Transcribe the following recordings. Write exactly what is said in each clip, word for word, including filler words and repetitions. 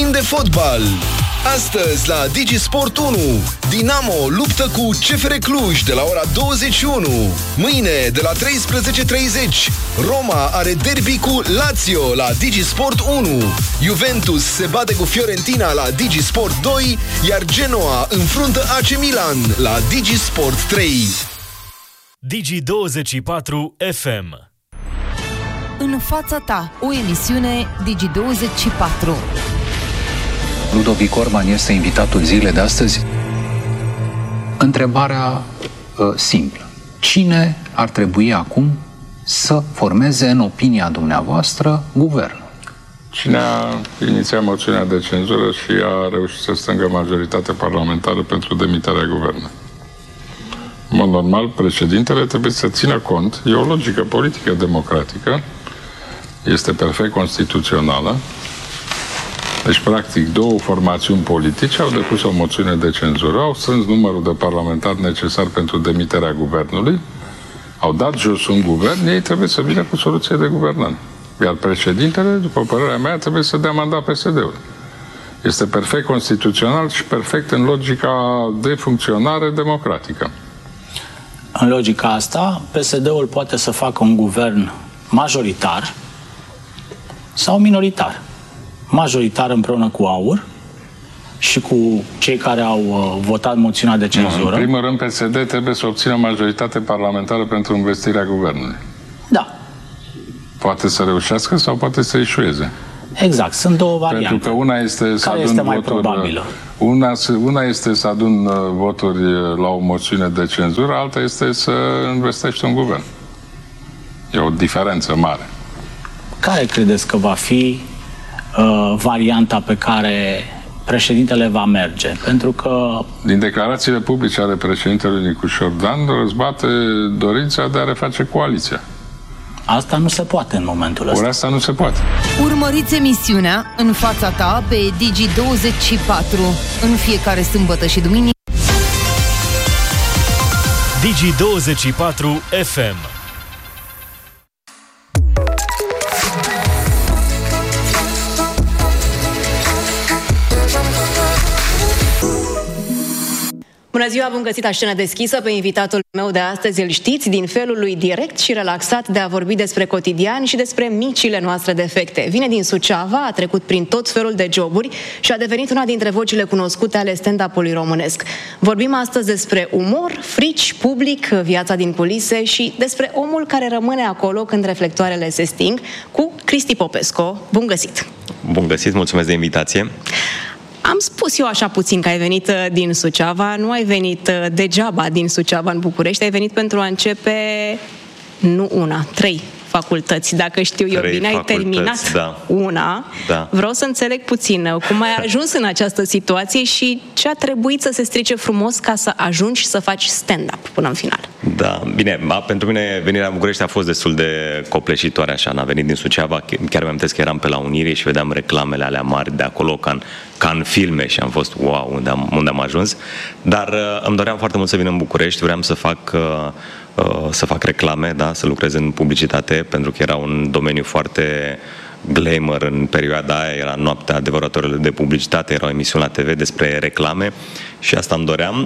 plin de fotbal. Astăzi la DigiSport unu, Dinamo luptă cu C F R Cluj de la ora douăzeci și unu. Mâine de la treisprezece treizeci, Roma are derby cu Lazio la DigiSport unu. Juventus se bate cu Fiorentina la DigiSport doi, iar Genoa înfruntă A C Milan la DigiSport trei. Digi douăzeci și patru F M. În fața ta, o emisiune Digi douăzeci și patru. Ludovic Orban este invitatul zilei de astăzi. Întrebarea uh, simplă. Cine ar trebui acum să formeze, în opinia dumneavoastră, guvernul? Cine a inițiat moțiunea de cenzură și a reușit să strângă majoritatea parlamentară pentru demiterea guvernului? În mod normal, președintele trebuie să țină cont, e o logică politică democratică, este perfect constituțională. Deci, practic, două formațiuni politice au depus o moțiune de cenzură, au strâns numărul de parlamentari necesar pentru demiterea guvernului, au dat jos un guvern, ei trebuie să vină cu soluție de guvernare. Iar președintele, după părerea mea, trebuie să dea mandat P S D-ului. Este perfect constituțional și perfect în logica de funcționare democratică. În logica asta, P S D-ul poate să facă un guvern majoritar sau minoritar. Majoritar împreună cu A U R și cu cei care au uh, votat moțiunea de cenzură. În primul rând, P S D trebuie să obțină majoritate parlamentară pentru investirea guvernului. Da. Poate să reușească sau poate să eșueze. Exact, sunt două variante. Pentru că una este să care adun este mai voturi, probabilă? Una, una este să adun voturi la o moțiune de cenzură, alta este să investești un guvern. E o diferență mare. Care credeți că va fi uh, varianta pe care președintele va merge? Pentru că... Din declarațiile publice ale președintelui Nicușor Dan răzbate dorința de a reface coaliția. Asta nu se poate în momentul ăsta. Ori asta nu se poate. Urmăriți emisiunea În fața ta pe Digi douăzeci și patru în fiecare sâmbătă și duminică. Digi douăzeci și patru F M. Bună ziua, bun găsit la Scenă Deschisă. Pe invitatul meu de astăzi îl știți din felul lui direct și relaxat de a vorbi despre cotidian și despre micile noastre defecte. Vine din Suceava, a trecut prin tot felul de joburi și a devenit una dintre vocile cunoscute ale stand-up-ului românesc. Vorbim astăzi despre umor, frici, public, viața din culise și despre omul care rămâne acolo când reflectoarele se sting, cu Cristi Popescu. Bun găsit! Bun găsit, mulțumesc de invitație! Am spus eu așa puțin că ai venit din Suceava, nu ai venit degeaba din Suceava în București, ai venit pentru a începe, nu una, trei facultăți, dacă știu eu bine, ai terminat da. una. Da. Vreau să înțeleg puțin cum ai ajuns în această situație și ce a trebuit să se strice frumos ca să ajungi să faci stand-up până în final. Da, bine, a, pentru mine venirea în București a fost destul de copleșitoare așa, n-a venit din Suceava, chiar mi-am amintesc că eram pe la Unirii și vedeam reclamele alea mari de acolo, ca în, ca în filme și am fost, wow, unde am, unde am ajuns, dar uh, îmi doream foarte mult să vin în București, vreau să fac... Uh, să fac reclame, da, să lucrez în publicitate, pentru că era un domeniu foarte glamour în perioada aia, era noaptea adevăratorilor de publicitate, era o emisiune la T V despre reclame și asta îmi doream.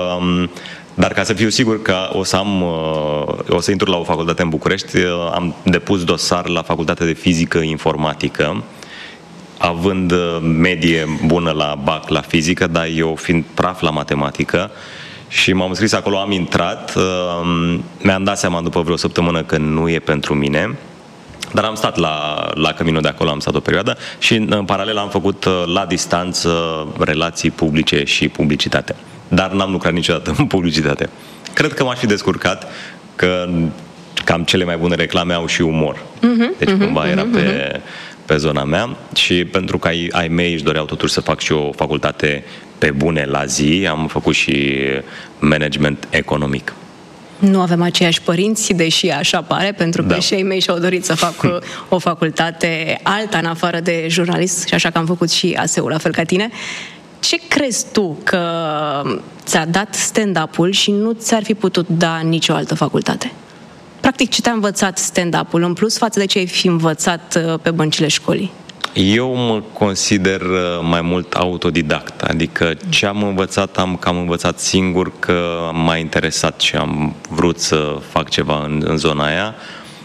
Dar ca să fiu sigur că o să am, o să intru la o facultate în București, am depus dosar la Facultatea de Fizică Informatică, având medie bună la bac la fizică, dar eu fiind praf la matematică. Și m-am înscris acolo, am intrat, uh, mi-am dat seama după vreo săptămână că nu e pentru mine, dar am stat la, la căminul de acolo, am stat o perioadă și în paralel am făcut uh, la distanță relații publice și publicitate. Dar n-am lucrat niciodată în publicitate. Cred că m-aș fi descurcat, că cam cele mai bune reclame au și umor. Uh-huh, deci uh-huh, cumva era uh-huh, pe, pe zona mea și pentru că ai, ai mei își doreau totuși să fac și o facultate pe bune la zi, am făcut și management economic. Nu avem aceiași părinți, deși așa pare, pentru că da. și ei mei și-au dorit să fac o facultate alta în afară de jurnalist și așa că am făcut și A S E-ul la fel ca tine. Ce crezi tu că ți-a dat stand-up-ul și nu ți-ar fi putut da nicio altă facultate? Practic, ce te-a învățat stand-up-ul în plus față de ce ai fi învățat pe băncile școlii? Eu mă consider mai mult autodidact, adică ce am învățat, am cam învățat singur, că m-a interesat și am vrut să fac ceva în, în zona aia.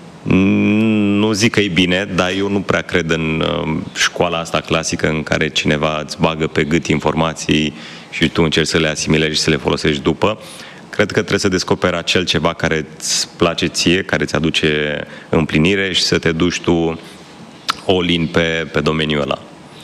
Nu zic că e bine, dar eu nu prea cred în școala asta clasică în care cineva îți bagă pe gât informații și tu încerci să le asimilezi și să le folosești după. Cred că trebuie să descoperi acel ceva care îți place ție, care îți aduce împlinire și să te duci tu all-in pe, pe domeniul ăla.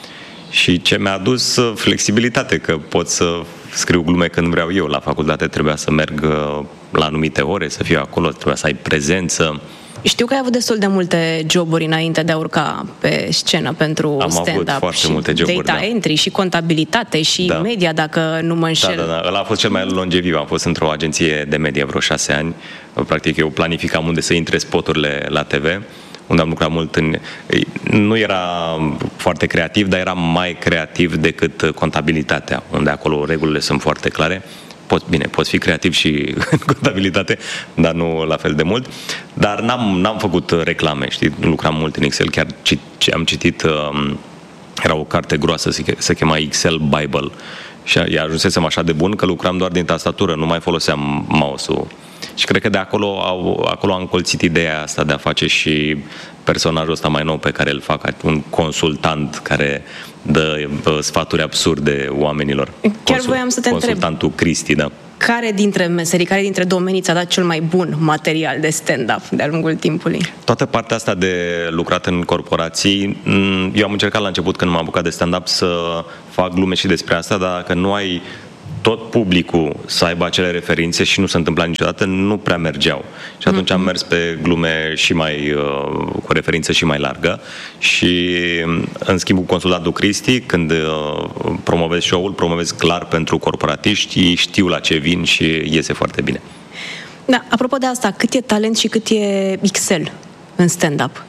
Și ce mi-a adus flexibilitate, că pot să scriu glume când vreau eu. La facultate trebuia să merg la anumite ore, să fiu acolo, trebuia să ai prezență. Știu că ai avut destul de multe joburi înainte de a urca pe scenă pentru Am stand-up. avut foarte și multe joburi, data da. entry și contabilitate și da. media, dacă nu mă înșel. Da, da, da. Ăla a fost cel mai longeviv. Am fost într-o agenție de media vreo șase ani. Practic eu planificam unde să intre spoturile la T V, unde am lucrat mult în... Nu era foarte creativ, dar era mai creativ decât contabilitatea, unde acolo regulile sunt foarte clare. Poți, bine, poți fi creativ și în contabilitate, dar nu la fel de mult. Dar n-am, n-am făcut reclame, știi? Lucram mult în Excel, chiar am citit, um, era o carte groasă, se, se chema Excel Bible. Și ajunsesem așa de bun că lucram doar din tastatură, nu mai foloseam mouse-ul. Și cred că de acolo, au, acolo am colțit ideea asta de a face și personajul ăsta mai nou pe care îl fac, un consultant care dă sfaturi absurde oamenilor. Chiar Consul, voiam să te întreb. Consultantul Cristi, da. Care dintre meserii, care dintre domenii ți-a dat cel mai bun material de stand-up de-a lungul timpului? Toată partea asta de lucrat în corporații, eu am încercat la început când m-am apucat de stand-up să fac glume și despre asta, dar dacă nu ai tot publicul să aibă acele referințe și nu se întâmpla niciodată, nu prea mergeau. Și atunci am mers pe glume și mai, cu o referință și mai largă și în schimb cu consultantul Cristi, când promovezi show-ul, promovezi clar pentru corporatiști, ei știu la ce vin și iese foarte bine. Da, apropo de asta, cât e talent și cât e Excel în stand-up?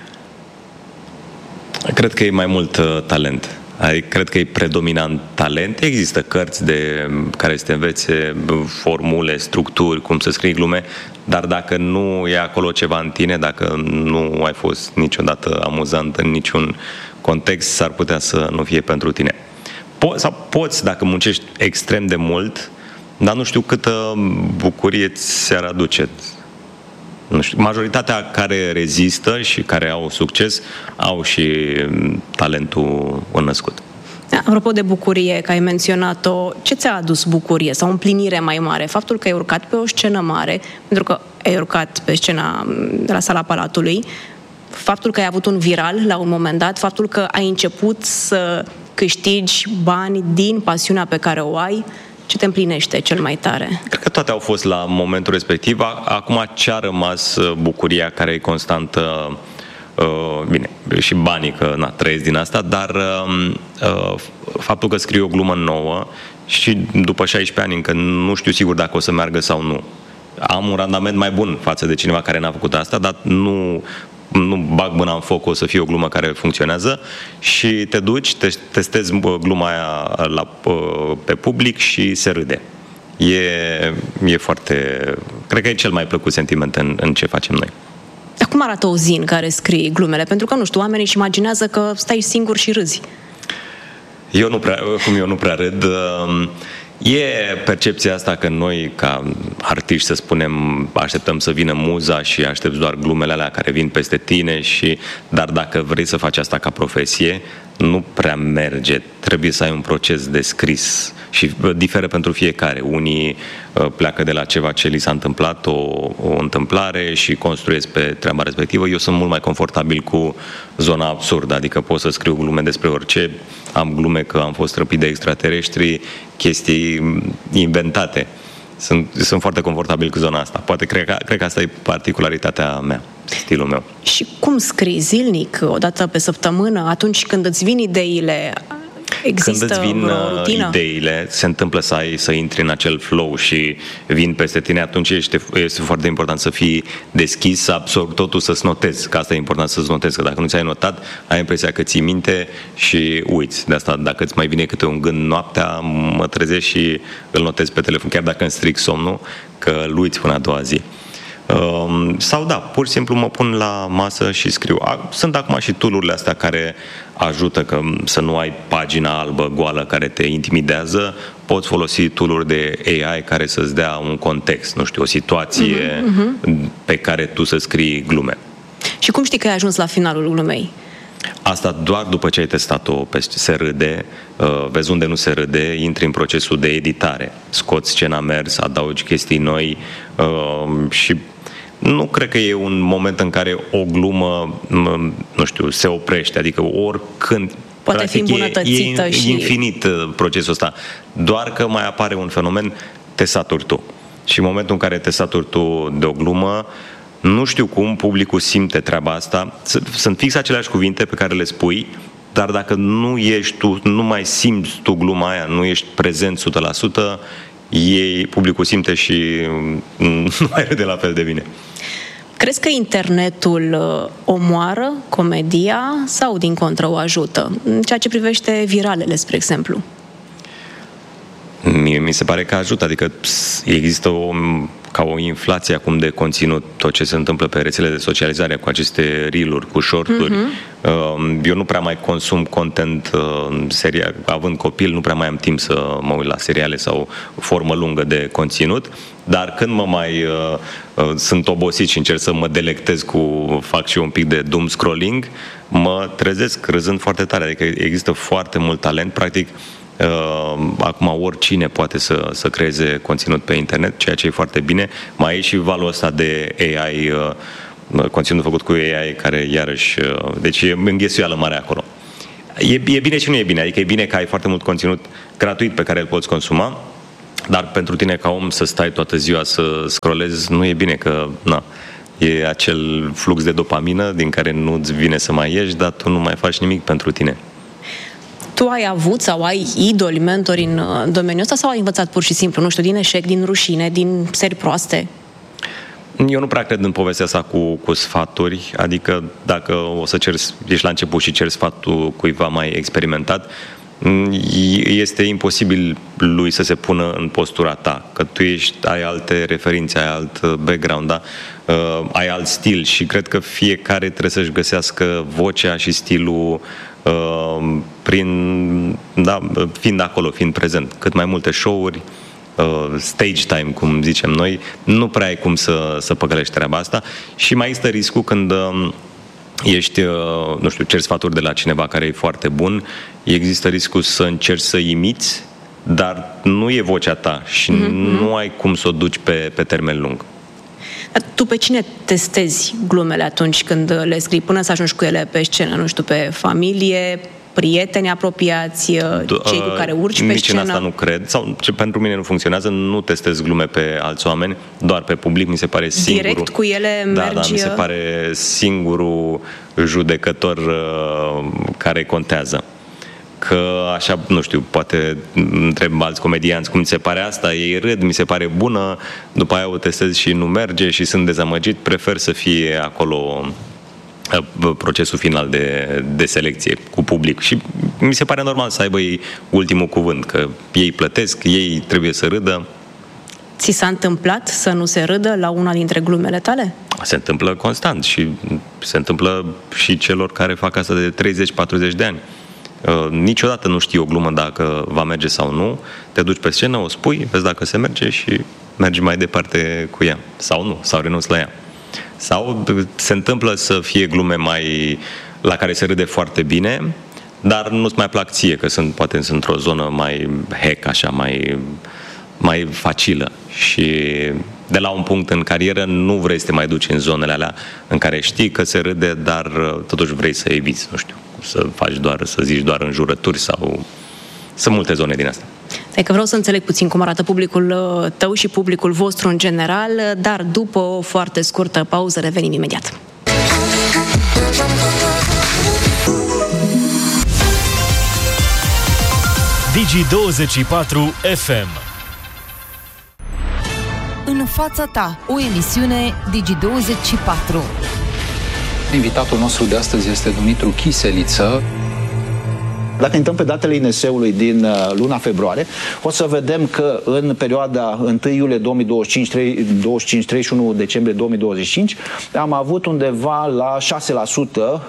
Cred că e mai mult uh, talent. Adică, cred că e predominant talent. Există cărți de care să te învețe formule, structuri, cum să scrii glume, dar dacă nu e acolo ceva în tine, dacă nu ai fost niciodată amuzant în niciun context, s-ar putea să nu fie pentru tine. Po- sau poți, dacă muncești extrem de mult, dar nu știu câtă bucurie ți-ar aduce. Nu știu, majoritatea care rezistă și care au succes au și talentul înnăscut. Da, apropo de bucurie, că ai menționat-o, ce ți-a adus bucurie sau împlinire mai mare? Faptul că ai urcat pe o scenă mare, pentru că ai urcat pe scena de la Sala Palatului, faptul că ai avut un viral la un moment dat, faptul că ai început să câștigi bani din pasiunea pe care o ai, ce te împlinește cel mai tare? Cred că toate au fost la momentul respectiv. Acum ce a rămas bucuria care e constantă, uh, bine, și banii, că na, trăiesc din asta, dar uh, faptul că scriu o glumă nouă și după șaisprezece ani încă nu știu sigur dacă o să meargă sau nu. Am un randament mai bun față de cineva care n-a făcut asta, dar nu... nu bag mâna în foc, o să fie o glumă care funcționează și te duci, te testezi gluma aia la, pe public și se râde. E, e foarte... Cred că e cel mai plăcut sentiment în, în ce facem noi. Cum arată o zi în care scrii glumele? Pentru că, nu știu, oamenii își imaginează că stai singur și râzi. Eu nu prea, cum eu nu prea râd. E percepția asta că noi, ca artiști, să spunem, așteptăm să vină muza și aștepți doar glumele alea care vin peste tine, și, dar dacă vrei să faci asta ca profesie, nu prea merge. Trebuie să ai un proces de scris și diferă pentru fiecare. Unii pleacă de la ceva ce li s-a întâmplat, o, o întâmplare, și construiesc pe treaba respectivă. Eu sunt mult mai confortabil cu zona absurdă, adică pot să scriu glume despre orice. Am glume că am fost răpit de extraterestri, chestii inventate. Sunt, sunt foarte confortabil cu zona asta. Poate cred că, cred că asta e particularitatea mea, stilul meu. Și cum scrii? Zilnic, o dată pe săptămână, atunci când îți vin ideile? Există Când îți vin ideile, se întâmplă să ai, să intri în acel flow și vin peste tine, atunci este, este foarte important să fii deschis, să absorbi totul, să-ți notezi, că asta e important, să-ți notezi, că dacă nu ți-ai notat, ai impresia că ții minte și uiți. De asta, dacă îți mai vine câte un gând noaptea, mă trezesc și îl notez pe telefon, chiar dacă îmi stric somnul, că îl uiți până a doua zi. Uh, sau da, pur și simplu mă pun la masă și scriu. Sunt acum și tool-urile astea care ajută că să nu ai pagina albă goală care te intimidează, poți folosi tool-uri de A I care să-ți dea un context, nu știu, o situație uh-huh, uh-huh. pe care tu să scrii glume. Și cum știi că ai ajuns la finalul glumei? Asta doar după ce ai testat-o pe se râde, vezi unde nu se râde, intri în procesul de editare, scoți scena mers, adaugi chestii noi și nu cred că e un moment în care o glumă, nu știu, se oprește, adică oricând poate fi îmbunătățită e, și... e infinit procesul ăsta, doar că mai apare un fenomen, te saturi tu. Și în momentul în care te saturi tu de o glumă, nu știu cum publicul simte treaba asta. Sunt fix aceleași cuvinte pe care le spui, dar dacă nu ești tu, nu mai simți tu gluma aia, nu ești prezent o sută la sută, ei, publicul simte și nu mai râde la fel de bine. Crezi că internetul omoară comedia sau din contră o ajută? În ceea ce privește viralele, spre exemplu. Mie mi se pare că ajută, adică există o, ca o inflație acum de conținut, tot ce se întâmplă pe rețele de socializare cu aceste reel-uri, cu short-uri. Uh-huh. Eu nu prea mai consum content seria, având copil, nu prea mai am timp să mă uit la seriale sau formă lungă de conținut, dar când mă mai uh, sunt obosit și încerc să mă delectez cu, fac și eu un pic de doom scrolling, mă trezesc râzând foarte tare, adică există foarte mult talent, practic. Uh, acum oricine poate să, să creeze conținut pe internet, ceea ce e foarte bine. Mai e și valul ăsta de A I, uh, conținut făcut cu A I, care iarăși, uh, deci e înghesuială mare acolo. E, e bine și nu e bine, adică e bine că ai foarte mult conținut gratuit pe care îl poți consuma, dar pentru tine ca om să stai toată ziua să scrollezi nu e bine, că na, e acel flux de dopamină din care nu-ți vine să mai ieși, dar tu nu mai faci nimic pentru tine. Tu ai avut sau ai idoli, mentori în domeniul ăsta sau ai învățat pur și simplu, nu știu, din eșec, din rușine, din seri proaste? Eu nu prea cred în povestea asta cu, cu sfaturi, adică dacă o să ceri, ești la început și ceri sfatul cuiva mai experimentat, este imposibil lui să se pună în postura ta, că tu ești, ai alte referințe, ai alt background, da? uh, ai alt stil și cred că fiecare trebuie să-și găsească vocea și stilul uh, prin, da, fiind acolo, fiind prezent. Cât mai multe show-uri, uh, stage time, cum zicem noi, nu prea ai cum să, să păcălești treaba asta și mai există riscul când uh, ești, nu știu, ceri sfaturi de la cineva care e foarte bun, există riscul să încerci să imiți, dar nu e vocea ta și mm-hmm. nu ai cum să o duci pe, pe termen lung. Dar tu pe cine testezi glumele atunci când le scrii, până să ajungi cu ele pe scenă? Nu știu, pe familie, prieteni apropiați, cei cu care urci pe Nici scenă? în asta nu cred, sau ce pentru mine nu funcționează, nu testez glume pe alți oameni, doar pe public, mi se pare singurul. Direct cu ele mergi... Da, da, mi se pare singurul judecător uh, care contează. Că așa, nu știu, poate întreb alți comedianți cum ți se pare asta, ei râd, mi se pare bună, după aia o testez și nu merge și sunt dezamăgit, prefer să fie acolo procesul final de, de selecție cu public și mi se pare normal să aibă ei ultimul cuvânt, că ei plătesc, ei trebuie să râdă. Ți s-a întâmplat să nu se râdă la una dintre glumele tale? Se întâmplă constant și se întâmplă și celor care fac asta de treizeci patruzeci de ani. Uh, niciodată nu știi o glumă dacă va merge sau nu, te duci pe scenă, o spui, vezi dacă se merge și mergi mai departe cu ea. Sau nu, sau renunți la ea. Sau se întâmplă să fie glume mai la care se râde foarte bine, dar nu-ți mai plac ție, că sunt, poate sunt într-o zonă mai hack, așa, mai, mai facilă. Și de la un punct în carieră nu vrei să te mai duci în zonele alea în care știi că se râde, dar totuși vrei să eviți, nu știu, să faci doar, să zici doar înjurături sau... Sunt multe zone din asta. Stai că vreau să înțeleg puțin cum arată publicul tău și publicul vostru în general, dar după o foarte scurtă pauză revenim imediat. Digi douăzeci și patru F M. În fața ta, o emisiune Digi douăzeci și patru. Invitatul nostru de astăzi este Dumitru Chiseliță. Dacă intrăm pe datele I N S E-ului din luna februarie, o să vedem că în perioada întâi iulie două mii douăzeci și cinci, treizeci și unu decembrie două mii douăzeci și cinci am avut undeva la șase la sută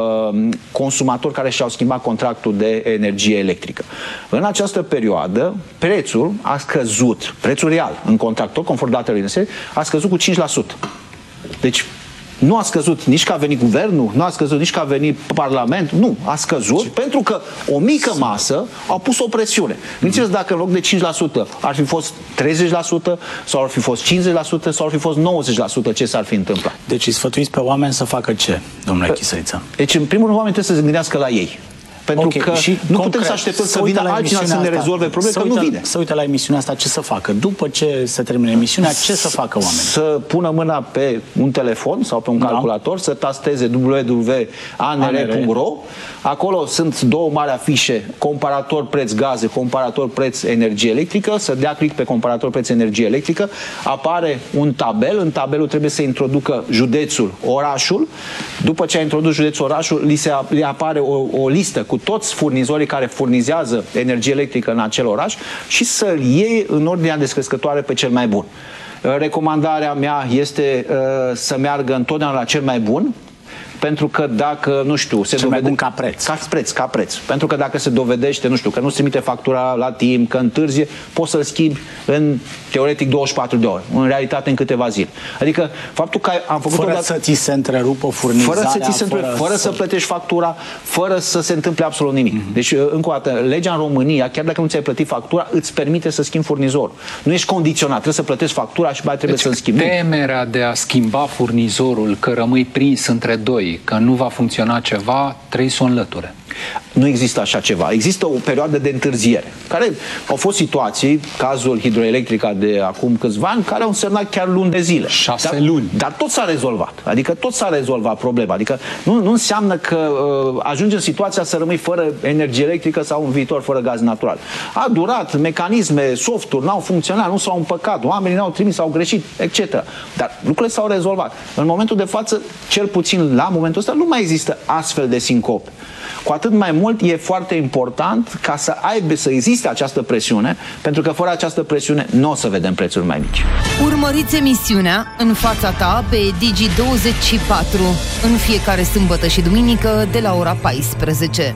consumatori care și-au schimbat contractul de energie electrică. În această perioadă, prețul a scăzut, prețul real în contractor, conform datelor I N S E, a scăzut cu cinci la sută. Deci, nu a scăzut nici că a venit guvernul, nu a scăzut nici că a venit Parlamentul, nu, a scăzut pentru că o mică masă a pus o presiune. Gândiți-vă dacă în loc de cinci la sută ar fi fost treizeci la sută sau ar fi fost cincizeci la sută sau ar fi fost nouăzeci la sută, ce s-ar fi întâmplat? Deci îi sfătuiți pe oameni să facă ce, domnule Chisăiță? Deci, în primul rând, oamenii trebuie să se gândească la ei. Pentru okay. că și nu concret, putem să așteptăm să vină altcineva să ne rezolve probleme, că uite, nu vine. Să uite la emisiunea asta, ce să facă? După ce se termine emisiunea, ce să facă oamenii? Să pună mâna pe un telefon sau pe un da. calculator, să tasteze w w w punct a n r punct r o. Acolo sunt două mari afișe, comparator preț gaze, comparator preț energie electrică, să dea click pe comparator preț energie electrică, apare un tabel, în tabelul trebuie să introducă județul, orașul, după ce a introdus județul, orașul, li se li apare o, o listă cu toți furnizorii care furnizează energie electrică în acel oraș și să-l iei în ordinea descrescătoare pe cel mai bun. Recomandarea mea este uh, să meargă întotdeauna la cel mai bun, pentru că dacă, nu știu, se dovedește ca preț. Ca preț, ca preț. Pentru că dacă se dovedește, nu știu, că nu-ți trimite factura la timp, că întârzie, poți să-l schimbi în, teoretic, douăzeci și patru de ore. În realitate, în câteva zile. Adică, faptul că am făcut fără să ți se întrerupă furnizarea, fără să ți se întrerupe, fără, fără să plătești factura, fără să se întâmple absolut nimic. Mm-hmm. Deci, încă o dată, legea în România, chiar dacă nu ți-ai plătit factura, îți permite să schimbi furnizorul. Nu ești condiționat, trebuie să plătești factura și mai trebuie deci, să-l schimbi. Temerea de a schimba furnizorul, că rămâi prins între doi, că nu va funcționa ceva, trebuie să o înlăture. Nu există așa ceva. Există o perioadă de întârziere. Care au fost situații, cazul hidroelectrica de acum câțiva ani, care au însemnat chiar luni de zile. Șase dar, luni. Dar tot s-a rezolvat. Adică tot s-a rezolvat problema. Adică nu, nu înseamnă că uh, ajungi în situația să rămâi fără energie electrică sau în viitor fără gaz natural. A durat, mecanisme, softuri n-au funcționat, nu s-au împăcat, oamenii n-au trimis, au greșit, et cetera. Dar lucrurile s-au rezolvat. În momentul de față, cel puțin la momentul ăsta, nu mai există astfel de sincope. Cu atât mai mult e foarte important ca să aibă, să existe această presiune, pentru că fără această presiune nu o să vedem prețuri mai mici. Urmăriți emisiunea În fața ta pe Digi douăzeci și patru în fiecare sâmbătă și duminică de la ora paisprezece.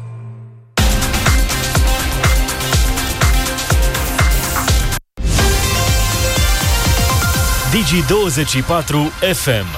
Digi douăzeci și patru F M.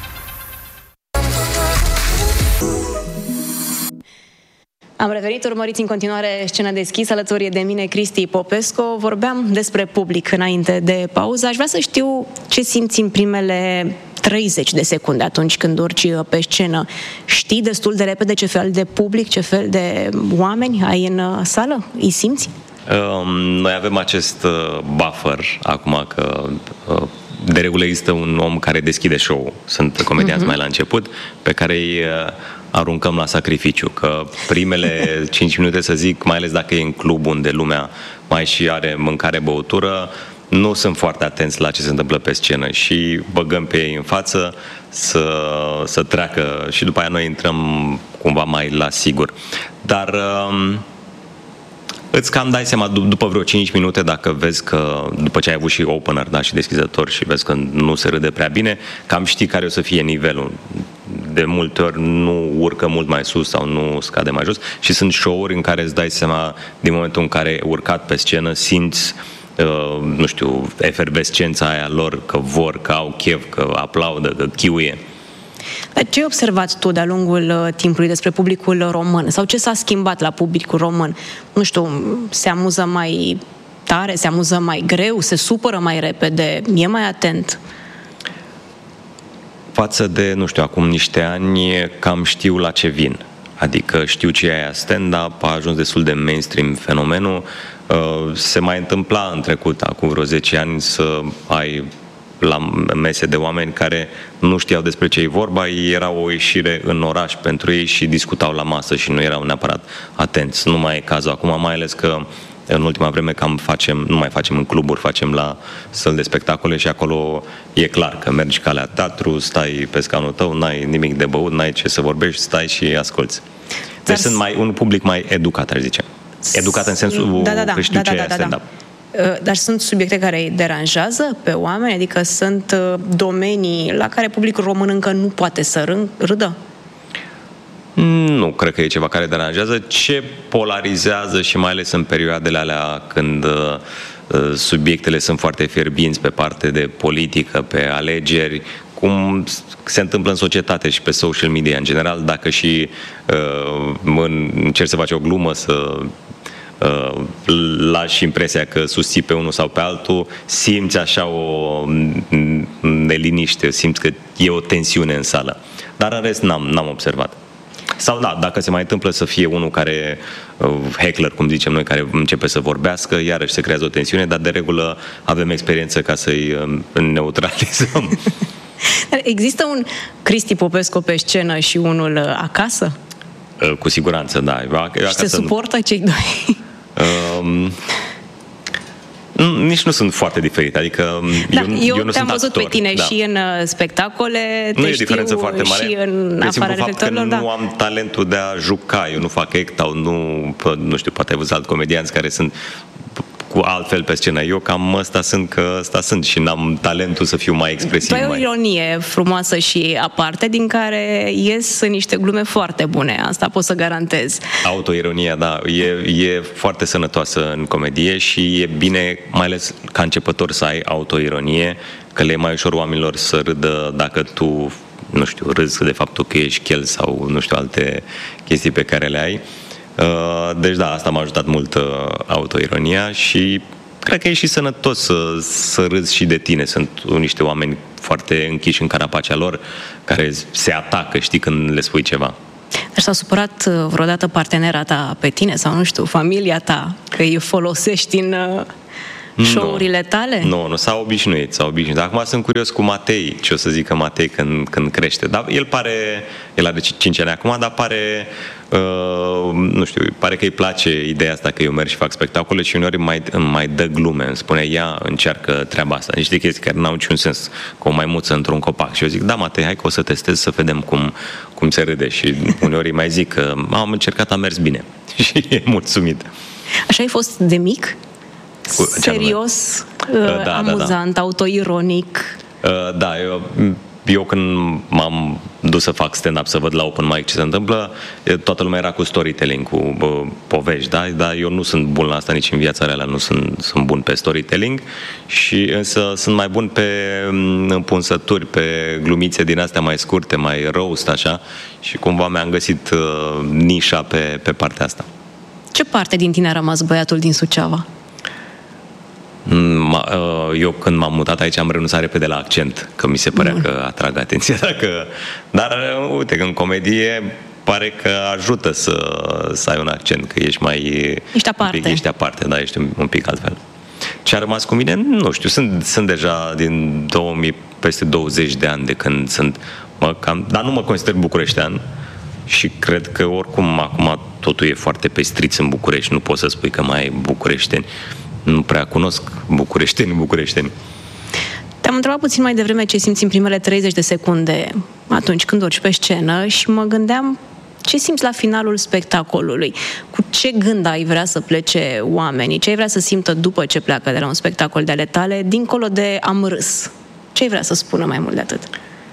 Am revenit, urmăriți în continuare Scena deschisă, alături de mine Cristi Popescu. Vorbeam despre public înainte de pauză. Aș vrea să știu ce simți în primele treizeci de secunde atunci când urci pe scenă. Știi destul de repede ce fel de public, ce fel de oameni ai în sală? Îi simți? Um, noi avem acest uh, buffer acum că uh, de regulă există un om care deschide show. Sunt comedianți uh-huh. mai la început, pe care îi uh, aruncăm la sacrificiu, că primele cinci minute, să zic, mai ales dacă e în club unde lumea mai și are mâncare, băutură, nu sunt foarte atenți la ce se întâmplă pe scenă și băgăm pe ei în față să, să treacă și după aia noi intrăm cumva mai la sigur. Dar um, îți cam dai seama după vreo cinci minute, dacă vezi că, după ce ai avut și opener, da, și deschizător, și vezi că nu se râde prea bine, cam știi care o să fie nivelul. De multe ori nu urcă mult mai sus sau nu scade mai jos și sunt show-uri în care îți dai seama, din momentul în care ai urcat pe scenă, simți, uh, nu știu, efervescența aia lor, că vor, că au chef, că aplaudă, că chiuie. Dar ce ai observat tu de-a lungul timpului despre publicul român? Sau ce s-a schimbat la publicul român? Nu știu, se amuză mai tare, se amuză mai greu, se supără mai repede, e mai atent? Față de, nu știu, acum niște ani, cam știu la ce vin. Adică știu ce e aia stand-up, a ajuns destul de mainstream fenomenul. Se mai întâmpla în trecut, acum vreo zece ani, să ai la mese de oameni care nu știau despre ce e vorba, era o ieșire în oraș pentru ei și discutau la masă și nu erau neapărat atenți. Nu mai e cazul acum, mai ales că în ultima vreme cam facem, nu mai facem în cluburi, facem la săli de spectacole și acolo e clar că mergi ca la teatru, stai pe scaunul tău, n-ai nimic de băut, n-ai ce să vorbești, stai și asculți. Deci sunt mai, un public mai educat, aș zice. Educat în sensul da, da, da, că știu da, da, ce da, e da, stand-up. Da. Dar sunt subiecte care îi deranjează pe oameni? Adică sunt domenii la care publicul român încă nu poate să râdă? Nu cred că e ceva care deranjează. Ce polarizează și mai ales în perioadele alea când uh, subiectele sunt foarte fierbinți pe parte de politică, pe alegeri, cum se întâmplă în societate și pe social media în general, dacă și uh, încerci să faci o glumă, să uh, lași impresia că susții pe unul sau pe altul, simți așa o neliniște, simți că e o tensiune în sală. Dar în rest n-am, n-am observat. Sau da, dacă se mai întâmplă să fie unul care, uh, heckler, cum zicem noi, care începe să vorbească, iarăși se creează o tensiune, dar de regulă avem experiență ca să-i uh, neutralizăm. Dar există un Cristi Popescu pe scenă și unul uh, acasă? Uh, cu siguranță, da. Eu, eu și se suportă cei doi? Uh, Nici nu sunt foarte diferite, adică da, eu, eu, eu nu te-am sunt văzut actor, pe tine da. și în spectacole, nu te e o diferență foarte mare, și în afara reflectorilor, da. da. Nu am talentul de a juca, eu nu fac act-out, nu, nu știu, poate ai văzut alți comedianți care sunt cu altfel pe scenă. Eu cam ăsta sunt, că ăsta sunt și n-am talentul să fiu mai expresiv. Tu ai o mai... ironie frumoasă și aparte, din care ies niște glume foarte bune, asta pot să garantez. Autoironia, da, e, e foarte sănătoasă în comedie și e bine, mai ales ca începător, să ai autoironie, că le e mai ușor oamenilor să râdă dacă tu, nu știu, râzi de faptul că ești chel sau, nu știu, alte chestii pe care le ai. Deci da, asta m-a ajutat mult, autoironia, și cred că e și sănătos să, să râzi și de tine. Sunt niște oameni foarte închiși în carapacea lor, care se atacă, știi, când le spui ceva. Dar s-a supărat vreodată partenera ta pe tine sau, nu știu, familia ta, că îi folosești în show-urile tale? Nu, nu, s-a obișnuit, s-a obișnuit. Acum sunt curios cu Matei, ce o să zică Matei când, când crește. Dar el pare, el are cinci ani acum, dar pare, uh, nu știu, pare că îi place ideea asta că eu merg și fac spectacole și uneori mai, mai dă glume, îmi spune, ia, încearcă treaba asta. Niște chestii care n-au niciun sens, cu o maimuță într-un copac. Și eu zic, da, Matei, hai că o să testez să vedem cum, cum se râde. Și uneori îi mai zic că am încercat, a mers bine. Și e mulțumit. Așa ai fost de mic? Cu, serios, da, da, amuzant, da, da. autoironic? Uh, da, eu, eu când m-am dus să fac stand-up, să văd la open mic ce se întâmplă, toată lumea era cu storytelling, cu bă, povești, da? Dar eu nu sunt bun la asta nici în viața reală, nu sunt, sunt bun pe storytelling, și însă sunt mai bun pe împunsături, pe glumițe din astea mai scurte, mai roast, așa, și cumva mi-am găsit uh, nișa pe, pe partea asta. Ce parte din tine a rămas băiatul din Suceava? Eu când m-am mutat aici am renunțat repede la accent, că mi se părea Bun. că atrag atenția. Dacă... Dar uite, că în comedie pare că ajută să, să ai un accent, că ești mai... Ești aparte. Un pic, ești aparte, da, ești un pic altfel. Ce a rămas cu mine? Nu știu, sunt, sunt deja din două mii, peste douăzeci de ani de când sunt... Mă, cam, dar nu mă consider bucureștean și cred că oricum acum totul e foarte pestriț în București, nu poți să spui că mai ai bucureșteni. Nu prea cunosc bucureșteni, bucureșteni. Te-am întrebat puțin mai devreme ce simți în primele treizeci de secunde atunci când urci pe scenă și mă gândeam ce simți la finalul spectacolului. Cu ce gând ai vrea să plece oamenii? Ce ai vrea să simtă după ce pleacă de la un spectacol de ale tale, dincolo de am râs? Ce ai vrea să spună mai mult de atât?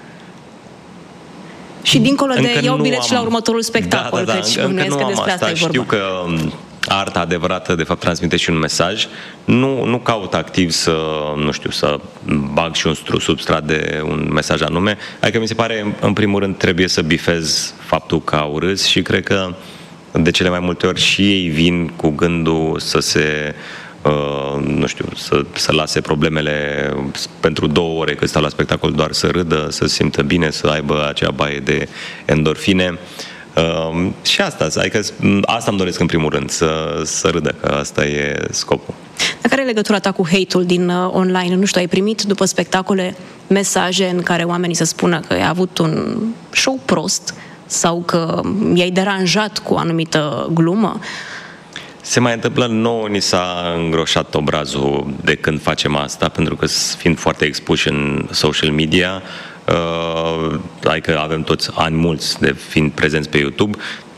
Și dincolo încă de iau bilet am... și la următorul spectacol, da, da, da, căci încă bănuiesc nu că am despre asta asta. e vorba. Știu că arta adevărată, de fapt, transmite și un mesaj. Nu, nu caut activ să, nu știu, să bag și un substrat de un mesaj anume. Adică mi se pare, în primul rând, trebuie să bifez faptul că au râs și cred că de cele mai multe ori și ei vin cu gândul să se, uh, nu știu, să, să lase problemele pentru două ore cât stau la spectacol, doar să râdă, să se simtă bine, să aibă acea baie de endorfine. Uh, și asta, adică asta îmi doresc în primul rând, să, să râdă, că asta e scopul. Dar care e legătura ta cu hate-ul din uh, online? Nu știu, ai primit după spectacole mesaje în care oamenii să spună că ai avut un show prost sau că i-ai deranjat cu o anumită glumă? Se mai întâmplă, nouă ni s-a îngroșat obrazul de când facem asta, pentru că fiind foarte expuși în social media, Uh, adică avem toți ani mulți de fiind prezenți pe YouTube,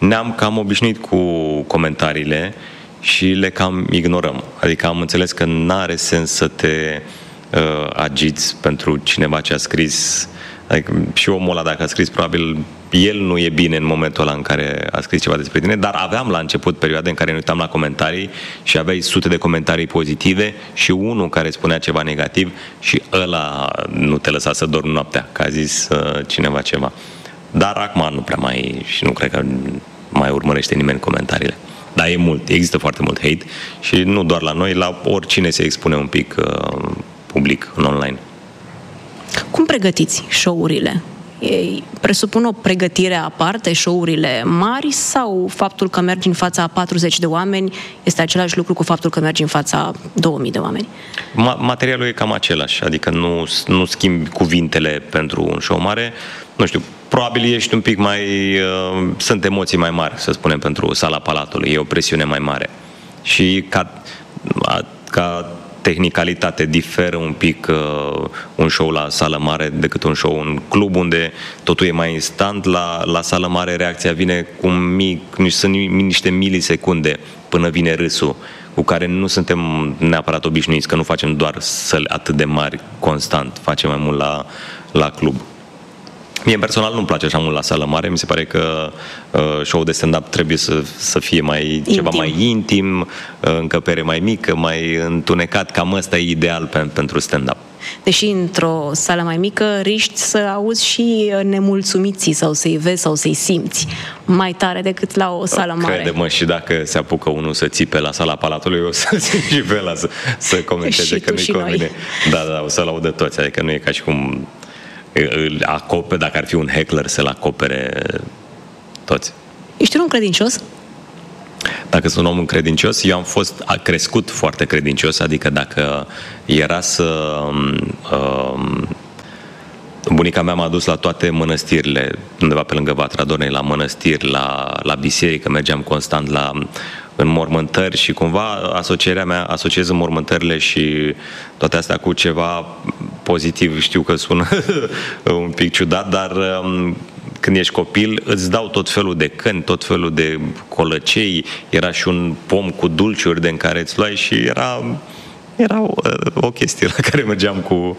ne-am cam obișnuit cu comentariile și le cam ignorăm. Adică am înțeles că n-are sens să te uh, agiți pentru cineva ce a scris. Adică și omul ăla, dacă a scris, probabil el nu e bine în momentul ăla în care a scris ceva despre tine, dar aveam la început perioade în care ne uitam la comentarii și aveai sute de comentarii pozitive și unul care spunea ceva negativ și ăla nu te lăsa să dormi noaptea, că a zis uh, cineva ceva. Dar acum nu prea mai, și nu cred că mai urmărește nimeni comentariile. Dar e mult, există foarte mult hate și nu doar la noi, la oricine se expune un pic uh, public în online. Cum pregătiți show-urile? Ei presupun o pregătire aparte, show-urile mari, sau faptul că mergi în fața patruzeci de oameni este același lucru cu faptul că mergi în fața două mii de oameni? Ma- materialul e cam același, adică nu, nu schimbi cuvintele pentru un show mare. Nu știu, probabil ești un pic mai... Uh, sunt emoții mai mari, să spunem, pentru Sala Palatului. E o presiune mai mare. Și ca... ca tehnicalitate diferă un pic uh, un show la sală mare decât un show în club, unde totul e mai instant. La, la sală mare reacția vine cu un mic, sunt niște milisecunde până vine râsul, cu care nu suntem neapărat obișnuiți, că nu facem doar săli atât de mari constant, facem mai mult la, la club. Mie personal nu-mi place așa mult la sală mare, mi se pare că uh, show-ul de stand-up trebuie să, să fie mai, intim. Ceva mai intim, uh, încăpere mai mică, mai întunecat, cam ăsta e ideal pe, pentru stand-up. Deși într-o sală mai mică riști să auzi și nemulțumiții sau să-i vezi sau să-i simți mai tare decât la o sală mare. Crede-mă, și dacă se apucă unul să țipe la Sala Palatului, o să țipe și pe ăla să, să comenteze că nu-i convine. Da, da, o să-l audă toți, adică nu e ca și cum... îl acopere, dacă ar fi un heckler, să-l acopere toți. Ești un om credincios? Dacă sunt un om credincios, eu am fost a crescut foarte credincios, adică dacă era să... Um, bunica mea m-a dus la toate mănăstirile, undeva pe lângă Vatra Dornei, la mănăstiri, la, la biserică, mergeam constant la înmormântări și cumva asocierea mea, asociez înmormântările și toate astea cu ceva pozitiv. Știu că sună un pic ciudat, dar um, când ești copil îți dau tot felul de căni, tot felul de colăcei, era și un pom cu dulciuri de în care îți luai și era, era o, o chestie la care mergeam cu...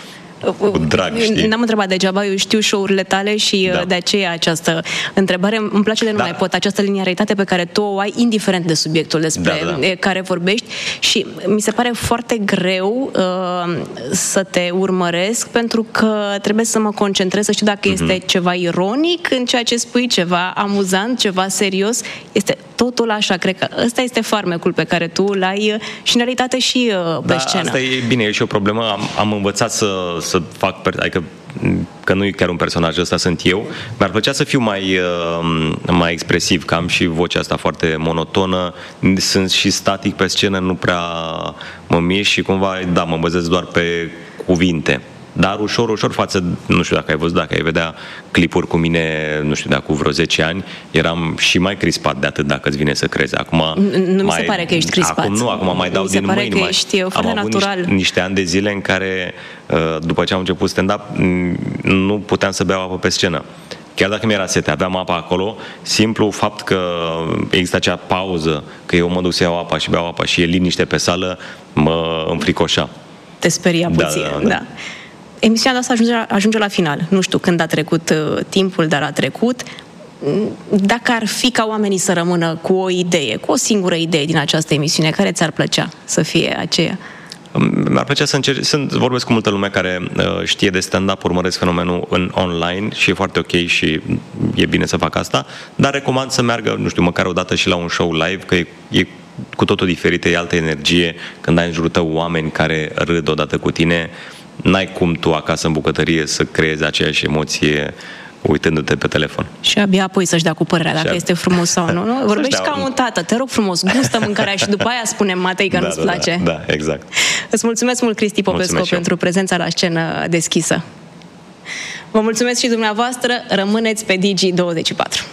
cu drag, știi? N-am întrebat degeaba, eu știu show-urile tale și da. De aceea această întrebare. Îmi place de nu da. mai pot, această linearitate pe care tu o ai, indiferent de subiectul despre da, da. care vorbești, și mi se pare foarte greu uh, să te urmăresc, pentru că trebuie să mă concentrez, să știu dacă mm-hmm. este ceva ironic în ceea ce spui, ceva amuzant, ceva serios. Este totul așa, cred că ăsta este farmecul pe care tu l-ai și în realitate și uh, pe da, scenă. Asta e bine, e și o problemă. Am, am învățat să, să fac, adică că nu e chiar un personaj, ăsta sunt eu. Mi-ar plăcea să fiu mai, mai expresiv, că am și vocea asta foarte monotonă, sunt și static pe scenă, nu prea mă mișc și cumva, da, mă bazez doar pe cuvinte. Dar ușor, ușor față, nu știu dacă ai văzut, dacă ai vedea clipuri cu mine, nu știu, de acum vreo zece ani, eram și mai crispat de atât, dacă îți vine să crezi. Acum nu mi se pare că ești crispat. Acum nu, acum mai dau din mâini. Mai, am avut natural. Niște, niște ani de zile în care, după ce am început stand-up, nu puteam să beau apă pe scenă. Chiar dacă mi-era sete, aveam apa acolo, simplu fapt că există acea pauză, că eu mă duc să iau apa și beau apa și e liniște pe sală, mă înfricoșa. Te speria puțin, da. da, da. Emisiunea asta ajunge, ajunge la final. Nu știu când a trecut uh, timpul, dar a trecut. Dacă ar fi ca oamenii să rămână cu o idee, cu o singură idee din această emisiune, care ți-ar plăcea să fie aceea? Mi-ar plăcea să încerc, sunt, vorbesc cu multă lume care uh, știe de stand-up, urmăresc fenomenul în online și e foarte ok și e bine să fac asta, dar recomand să meargă, nu știu, măcar o dată și la un show live, că e, e cu totul diferită, e altă energie, când ai în jurul tău oameni care râd odată cu tine, n-ai cum tu acasă în bucătărie să creezi aceeași emoție uitându-te pe telefon. Și abia apoi să-și dea cu părerea dacă este frumos sau nu, nu? Vorbești ca un tată, te rog frumos, gustă mâncarea și după aia spune Matei că da, nu-ți da, place. Da, da, exact. Îți mulțumesc mult, Cristi Popescu, pentru prezența la scenă deschisă. Vă mulțumesc și dumneavoastră, rămâneți pe Digi douăzeci și patru.